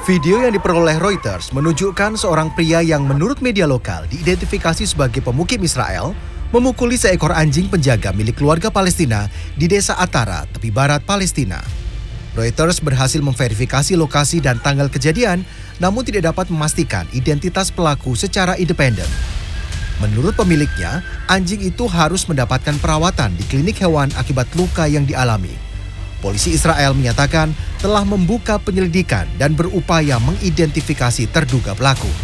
Video yang diperoleh Reuters menunjukkan seorang pria yang menurut media lokal diidentifikasi sebagai pemukim Israel memukuli seekor anjing penjaga milik keluarga Palestina di desa Atara, tepi barat Palestina. Reuters berhasil memverifikasi lokasi dan tanggal kejadian, namun tidak dapat memastikan identitas pelaku secara independen. Menurut pemiliknya, anjing itu harus mendapatkan perawatan di klinik hewan akibat luka yang dialami. Polisi Israel menyatakan telah membuka penyelidikan dan berupaya mengidentifikasi terduga pelaku.